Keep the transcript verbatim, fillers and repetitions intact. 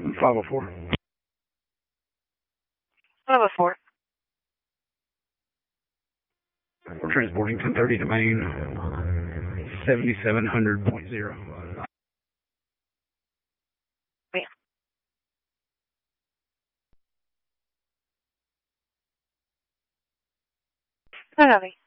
five oh four. five oh four. We're transporting ten thirty to Maine, seventy-seven hundred point zero. Yeah. I love you.